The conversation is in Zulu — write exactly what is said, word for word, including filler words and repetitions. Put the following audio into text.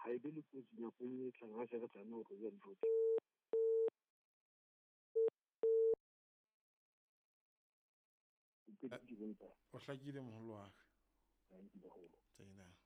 ga e be le kotsi ya go e tlang ga se re tsana go ya ntlo o hlakile moholo wa ka Thank you. tsena